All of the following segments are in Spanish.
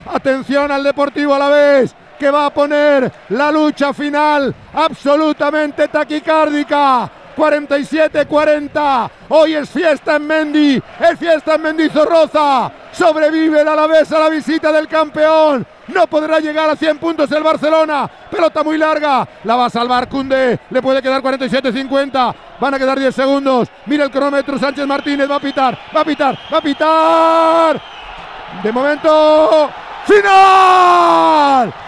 Atención al Deportivo Alavés, que va a poner la lucha final absolutamente taquicárdica. 47-40, hoy es fiesta en Mendy, es fiesta en Mendizorroza, sobrevive el Alavés a la visita del campeón, no podrá llegar a 100 puntos el Barcelona, pelota muy larga, la va a salvar Koundé, le puede quedar 47-50, van a quedar 10 segundos, mira el cronómetro, Sánchez Martínez va a pitar, de momento, ¡final!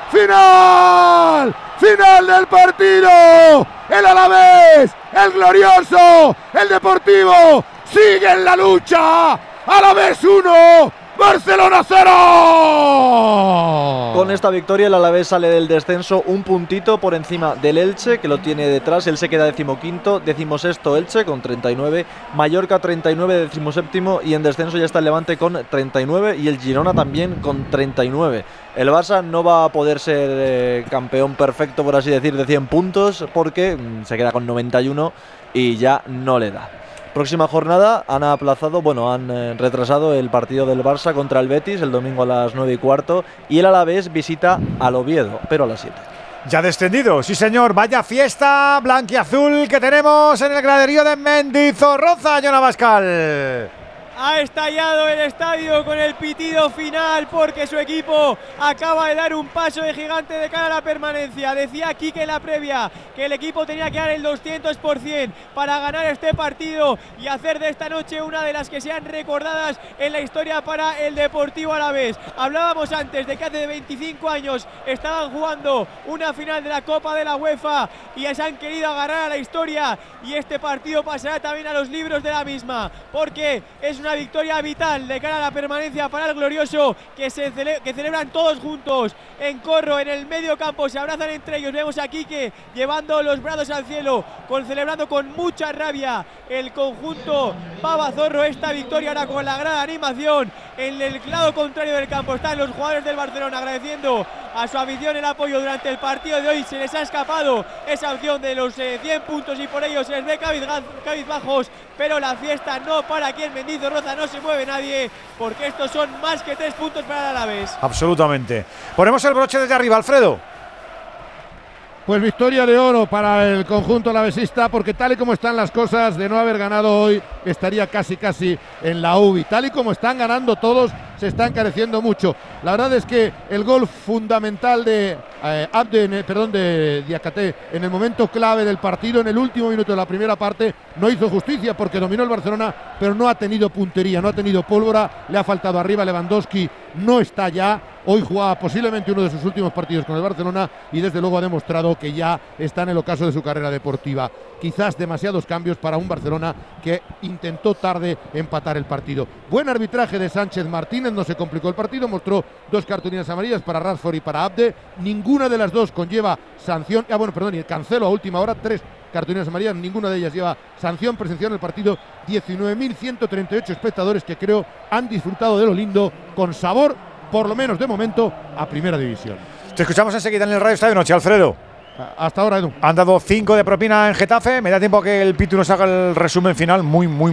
¡Final del partido! El Alavés, el glorioso, el Deportivo, sigue en la lucha. Alavés 1, Barcelona 0. Con esta victoria el Alavés sale del descenso un puntito por encima del Elche, que lo tiene detrás. Él se queda 15º, 16º Elche con 39, Mallorca 39, 17º, y en descenso ya está el Levante con 39 y el Girona también con 39. El Barça no va a poder ser campeón perfecto, por así decir, de 100 puntos, porque se queda con 91 y ya no le da. Próxima jornada han retrasado el partido del Barça contra el Betis el domingo a las 9:15, y el Alavés visita al Oviedo, pero a las 7. Ya descendido, sí señor, vaya fiesta blanquiazul que tenemos en el graderío de Mendizorroza, Jon Abascal. Ha estallado el estadio con el pitido final porque su equipo acaba de dar un paso de gigante de cara a la permanencia. Decía Quique en la previa que el equipo tenía que dar el 200% para ganar este partido y hacer de esta noche una de las que sean recordadas en la historia para el Deportivo Alavés. Hablábamos antes de que hace 25 años estaban jugando una final de la Copa de la UEFA y se han querido agarrar a la historia, y este partido pasará también a los libros de la misma, porque es una victoria vital de cara a la permanencia para el glorioso, que celebran todos juntos en corro en el medio campo, se abrazan entre ellos. Vemos a Quique llevando los brazos al cielo, celebrando con mucha rabia el conjunto Babazorro esta victoria. Ahora con la gran animación en el lado contrario del campo están los jugadores del Barcelona agradeciendo a su afición el apoyo durante el partido de hoy. Se les ha escapado esa opción de los 100 puntos y por ello se les ve cabizbajos, pero la fiesta no para aquí en Mendizorroza, no se mueve nadie, porque estos son más que 3 puntos para el Alavés. Absolutamente. Ponemos el broche desde arriba, Alfredo. Pues victoria de oro para el conjunto alavesista, porque tal y como están las cosas, de no haber ganado hoy estaría casi en la UBI. Tal y como están ganando todos, se está encareciendo mucho. La verdad es que el gol fundamental de Diakate en el momento clave del partido, en el último minuto de la primera parte, no hizo justicia porque dominó el Barcelona, pero no ha tenido puntería, no ha tenido pólvora, le ha faltado arriba. Lewandowski no está ya. Hoy jugaba posiblemente uno de sus últimos partidos con el Barcelona y desde luego ha demostrado que ya está en el ocaso de su carrera deportiva. Quizás demasiados cambios para un Barcelona que intentó tarde empatar el partido. Buen arbitraje de Sánchez Martínez, no se complicó el partido, mostró 2 cartulinas amarillas para Rashford y para Abde. Ninguna de las dos conlleva sanción, y Cancelo a última hora, 3 cartulinas amarillas, ninguna de ellas lleva sanción. Presenció en el partido 19.138 espectadores que creo han disfrutado de lo lindo, con sabor, por lo menos de momento, a Primera División. Te escuchamos enseguida en el Radio Estadio Noche, Alfredo. Hasta ahora, Edu. Han dado 5 de propina en Getafe. Me da tiempo a que el Pitu nos haga el resumen final.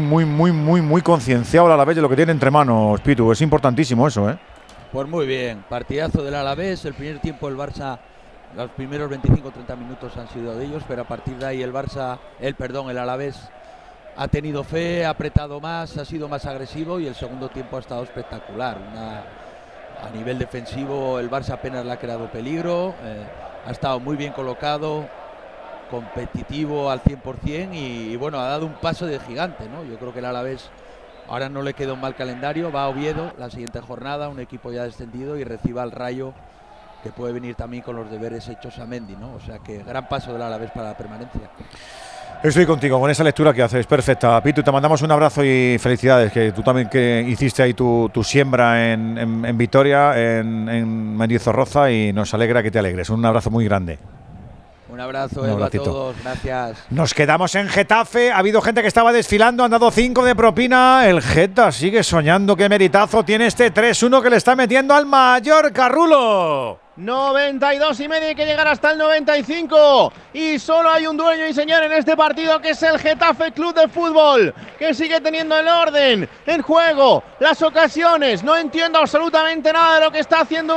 Muy concienciado el Alavés de lo que tiene entre manos, Pitu. Es importantísimo eso, ¿eh? Pues muy bien. Partidazo del Alavés. El primer tiempo el Barça, los primeros 25-30 minutos han sido de ellos, pero a partir de ahí el Alavés ha tenido fe, ha apretado más, ha sido más agresivo y el segundo tiempo ha estado espectacular. A nivel defensivo el Barça apenas le ha creado peligro, ha estado muy bien colocado, competitivo al 100% y bueno, ha dado un paso de gigante, ¿no? Yo creo que el Alavés ahora no le queda un mal calendario, va a Oviedo la siguiente jornada, un equipo ya descendido, y reciba al Rayo, que puede venir también con los deberes hechos a Mendy, ¿no? O sea que gran paso del Alavés para la permanencia. Estoy contigo con esa lectura que haces, perfecta. Pitu, te mandamos un abrazo y felicidades, que tú también que hiciste ahí tu siembra en Vitoria, en Mendizorroza, y nos alegra que te alegres. Un abrazo muy grande. Un abrazo, Edu, a todos, gracias. Nos quedamos en Getafe, ha habido gente que estaba desfilando, han dado 5 de propina. El Geta sigue soñando, qué meritazo tiene este 3-1 que le está metiendo al Mallorca, Rulo. 92,5, hay que llegar hasta el 95 y solo hay un dueño y señor en este partido, que es el Getafe Club de Fútbol, que sigue teniendo el orden, en juego, las ocasiones. No entiendo absolutamente nada de lo que está haciendo